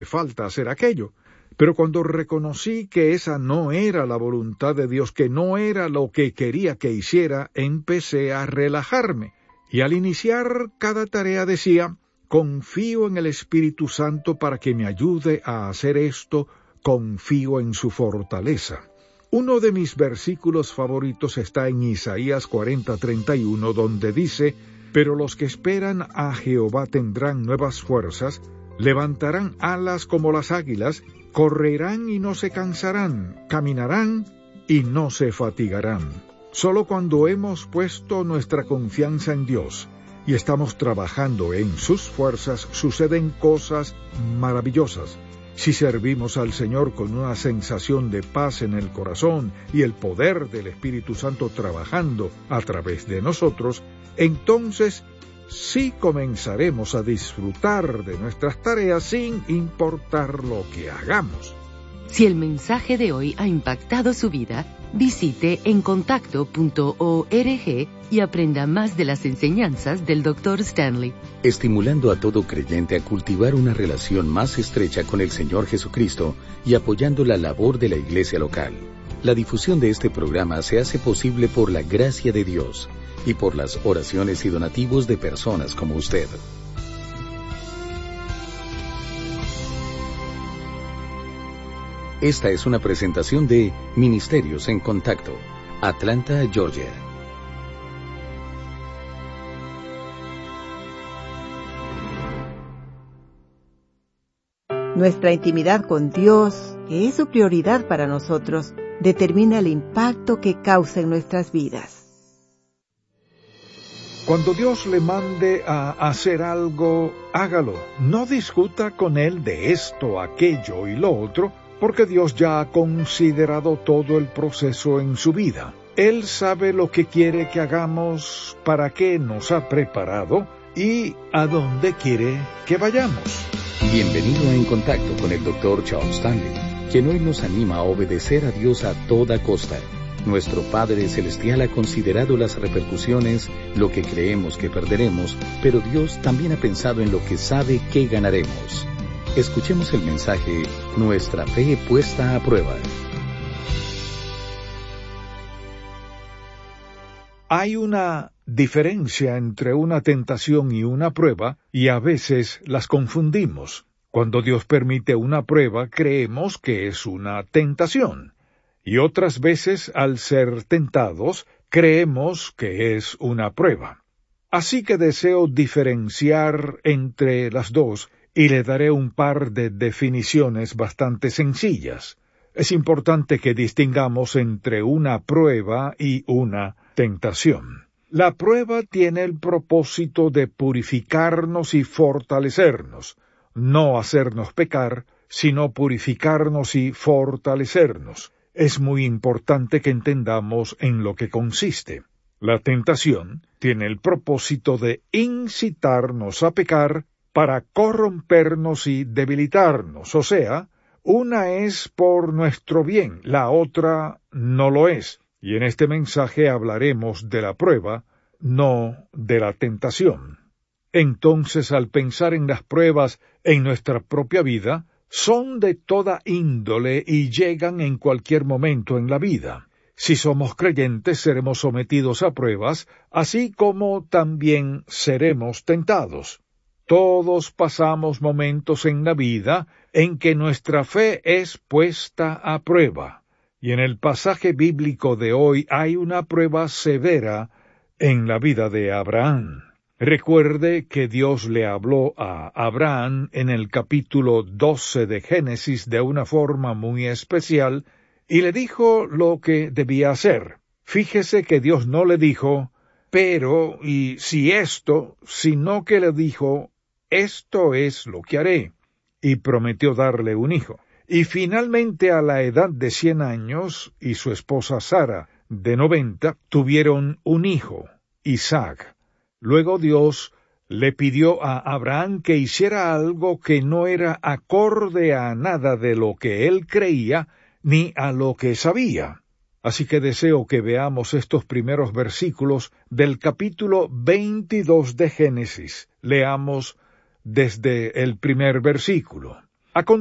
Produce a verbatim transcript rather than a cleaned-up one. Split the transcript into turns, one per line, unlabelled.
falta hacer aquello. Pero cuando reconocí que esa no era la voluntad de Dios, que no era lo que quería que hiciera, empecé a relajarme. Y al iniciar cada tarea decía, confío en el Espíritu Santo para que me ayude a hacer esto, confío en su fortaleza. Uno de mis versículos favoritos está en Isaías cuarenta treinta y uno, donde dice, pero los que esperan a Jehová tendrán nuevas fuerzas, levantarán alas como las águilas, correrán y no se cansarán, caminarán y no se fatigarán. Solo cuando hemos puesto nuestra confianza en Dios y estamos trabajando en sus fuerzas, suceden cosas maravillosas. Si servimos al Señor con una sensación de paz en el corazón y el poder del Espíritu Santo trabajando a través de nosotros, entonces sí comenzaremos a disfrutar de nuestras tareas sin importar lo que hagamos.
Si el mensaje de hoy ha impactado su vida, visite encontacto punto org y aprenda más de las enseñanzas del doctor Stanley.
Estimulando a todo creyente a cultivar una relación más estrecha con el Señor Jesucristo y apoyando la labor de la iglesia local. La difusión de este programa se hace posible por la gracia de Dios y por las oraciones y donativos de personas como usted. Esta es una presentación de Ministerios en Contacto, Atlanta, Georgia.
Nuestra intimidad con Dios, que es su prioridad para nosotros, determina el impacto que causa en nuestras vidas.
Cuando Dios le mande a hacer algo, hágalo. No discuta con Él de esto, aquello y lo otro, porque Dios ya ha considerado todo el proceso en su vida. Él sabe lo que quiere que hagamos, para qué nos ha preparado y a dónde quiere que vayamos.
Bienvenido a En Contacto con el doctor Charles Stanley, quien hoy nos anima a obedecer a Dios a toda costa. Nuestro Padre Celestial ha considerado las repercusiones, lo que creemos que perderemos, pero Dios también ha pensado en lo que sabe que ganaremos. Escuchemos el mensaje, Nuestra Fe Puesta a Prueba.
Hay una diferencia entre una tentación y una prueba, y a veces las confundimos. Cuando Dios permite una prueba, creemos que es una tentación. Y otras veces, al ser tentados, creemos que es una prueba. Así que deseo diferenciar entre las dos y le daré un par de definiciones bastante sencillas. Es importante que distingamos entre una prueba y una tentación. La prueba tiene el propósito de purificarnos y fortalecernos, no hacernos pecar, sino purificarnos y fortalecernos. Es muy importante que entendamos en lo que consiste. La tentación tiene el propósito de incitarnos a pecar para corrompernos y debilitarnos, o sea, una es por nuestro bien, la otra no lo es. Y en este mensaje hablaremos de la prueba, no de la tentación. Entonces, al pensar en las pruebas en nuestra propia vida, son de toda índole y llegan en cualquier momento en la vida. Si somos creyentes, seremos sometidos a pruebas, así como también seremos tentados. Todos pasamos momentos en la vida en que nuestra fe es puesta a prueba. Y en el pasaje bíblico de hoy hay una prueba severa en la vida de Abraham. Recuerde que Dios le habló a Abraham en el capítulo doce de Génesis de una forma muy especial y le dijo lo que debía hacer. Fíjese que Dios no le dijo, pero y si esto, sino que le dijo, esto es lo que haré, y prometió darle un hijo. Y finalmente a la edad de cien años, y su esposa Sara, de noventa, tuvieron un hijo, Isaac. Luego Dios le pidió a Abraham que hiciera algo que no era acorde a nada de lo que él creía, ni a lo que sabía. Así que deseo que veamos estos primeros versículos del capítulo veintidós de Génesis. Leamos desde el primer versículo. A